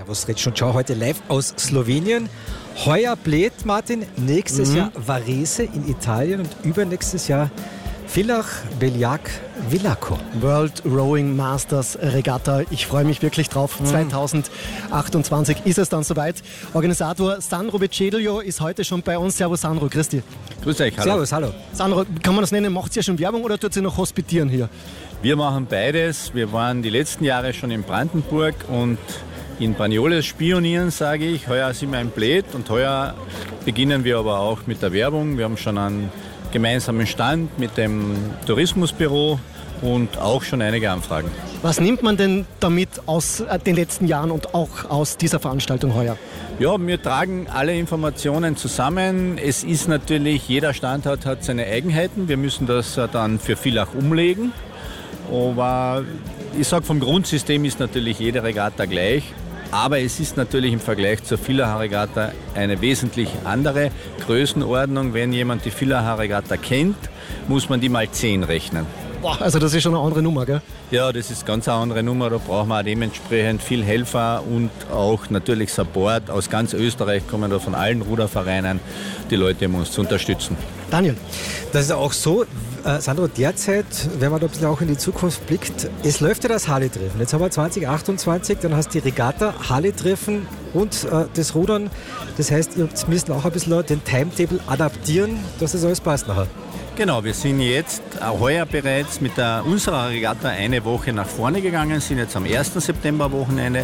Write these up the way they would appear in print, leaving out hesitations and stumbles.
Servus, Srećko und Ciao, heute live aus Slowenien. Heuer Bled, Martin, nächstes Jahr Varese in Italien und übernächstes Jahr Villach, Beljak, Vilaco. World Rowing Masters Regatta. Ich freue mich wirklich drauf. 2028 ist es dann soweit. Organisator Sandro Becedillo ist heute schon bei uns. Servus Sandro, grüß dich. Grüß euch, hallo. Servus, hallo. Sandro, kann man das nennen? Macht ihr schon Werbung oder tut ihr noch hospitieren hier? Wir machen beides. Wir waren die letzten Jahre schon in Brandenburg und in Banyoles spionieren, sage ich. Heuer sind wir in Bled und heuer beginnen wir aber auch mit der Werbung. Wir haben schon einen gemeinsamen Stand mit dem Tourismusbüro und auch schon einige Anfragen. Was nimmt man denn damit aus den letzten Jahren und auch aus dieser Veranstaltung heuer? Ja, wir tragen alle Informationen zusammen. Es ist natürlich, jeder Standort hat seine Eigenheiten. Wir müssen das dann für Villach umlegen. Aber ich sage, vom Grundsystem ist natürlich jede Regatta gleich. Aber es ist natürlich im Vergleich zur Villacher Regatta eine wesentlich andere Größenordnung. Wenn jemand die Villacher Regatta kennt, muss man die mal 10 rechnen. Boah, also das ist schon eine andere Nummer, gell? Ja, das ist ganz eine andere Nummer. Da brauchen wir auch dementsprechend viel Helfer und auch natürlich Support. Aus ganz Österreich kommen da von allen Rudervereinen die Leute, um uns zu unterstützen. Daniel. Das ist auch so, Sandro, derzeit, wenn man da ein bisschen auch in die Zukunft blickt, es läuft ja das Harley-Treffen. Jetzt haben wir 2028, dann hast du die Regatta, Harley-Treffen und das Rudern. Das heißt, ihr müsst auch ein bisschen den Timetable adaptieren, dass das alles passt nachher. Genau, wir sind jetzt heuer bereits mit unserer Regatta eine Woche nach vorne gegangen, sind jetzt am 1. September-Wochenende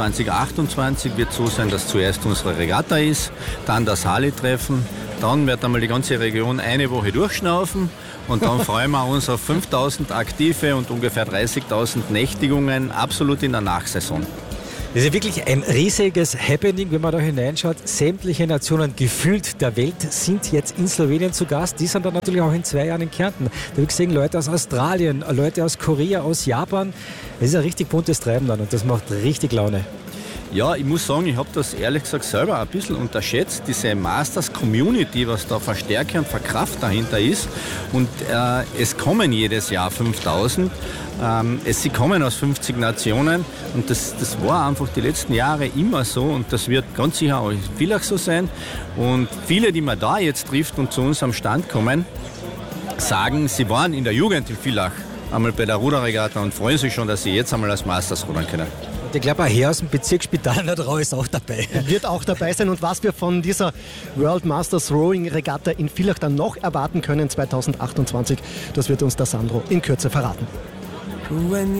2028. Wird so sein, dass zuerst unsere Regatta ist, dann das Harley-Treffen, dann wird einmal die ganze Region eine Woche durchschnaufen und dann freuen wir uns auf 5.000 Aktive und ungefähr 30.000 Nächtigungen, absolut in der Nachsaison. Das ist ja wirklich ein riesiges Happening, wenn man da hineinschaut. Sämtliche Nationen gefühlt der Welt sind jetzt in Slowenien zu Gast. Die sind dann natürlich auch in 2 Jahren in Kärnten. Da habe ich gesehen, Leute aus Australien, Leute aus Korea, aus Japan. Das ist ein richtig buntes Treiben dann und das macht richtig Laune. Ja, ich muss sagen, ich habe das ehrlich gesagt selber ein bisschen unterschätzt, diese Masters-Community, was da Verstärker und Verkraft dahinter ist. Und es kommen jedes Jahr 5.000. Sie kommen aus 50 Nationen und das war einfach die letzten Jahre immer so und das wird ganz sicher auch in Villach so sein. Und viele, die man da jetzt trifft und zu uns am Stand kommen, sagen, sie waren in der Jugend in Villach einmal bei der Ruderregatta und freuen sich schon, dass sie jetzt einmal als Masters rudern können. Ich glaube, ein Herr aus dem Bezirk Spitalnadrau ist auch dabei. Wird auch dabei sein. Und was wir von dieser World Masters Rowing Regatta in Villach dann noch erwarten können 2028, das wird uns der Sandro in Kürze verraten.